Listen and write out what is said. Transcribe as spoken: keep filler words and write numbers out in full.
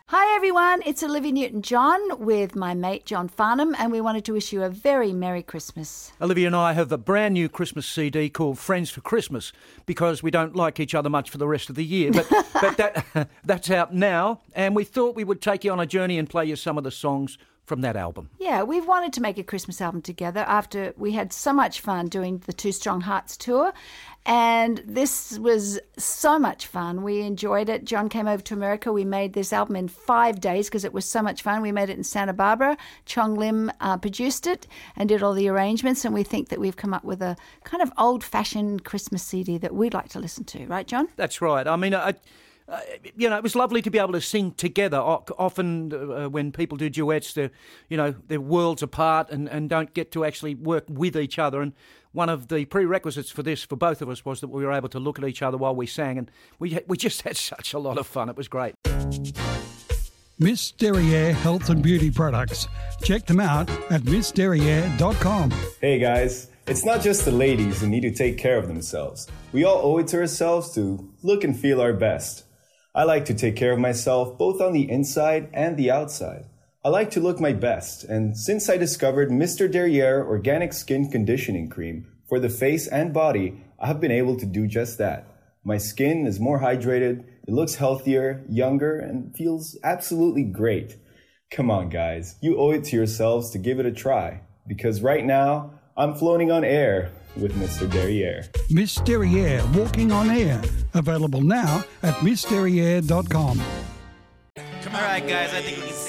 Hi everyone, it's Olivia Newton-John with my mate John Farnham, and we wanted to wish you a very Merry Christmas. Olivia and I have a brand new Christmas C D called Friends for Christmas because we don't like each other much for the rest of the year. But, but that that's out now, and we thought we would take you on a journey and play you some of the songs from that album. Yeah, we've wanted to make a Christmas album together after we had so much fun doing the Two Strong Hearts tour. And this was so much fun. We enjoyed it. John came over to America. We made this album in five days because it was so much fun. We made it in Santa Barbara. Chong Lim uh, produced it and did all the arrangements. And we think that we've come up with a kind of old-fashioned Christmas C D that we'd like to listen to. Right, John? That's right. I mean, I... Uh, you know, it was lovely to be able to sing together. O- often uh, when people do duets, they're, you know, they're worlds apart and, and don't get to actually work with each other. And one of the prerequisites for this, for both of us, was that we were able to look at each other while we sang. And we we just had such a lot of fun. It was great. Miss Derriere Health and Beauty Products. Check them out at miss derriere dot com. Hey guys, it's not just the ladies who need to take care of themselves. We all owe it to ourselves to look and feel our best. I like to take care of myself both on the inside and the outside. I like to look my best, and since I discovered Mister Derriere Organic Skin Conditioning Cream for the face and body, I have been able to do just that. My skin is more hydrated, it looks healthier, younger, and feels absolutely great. Come on guys, you owe it to yourselves to give it a try, because right now, I'm floating on air with Mister Derriere. Miss Derriere Walking on Air. Available now at miss derriere dot com. All right, guys, I think we can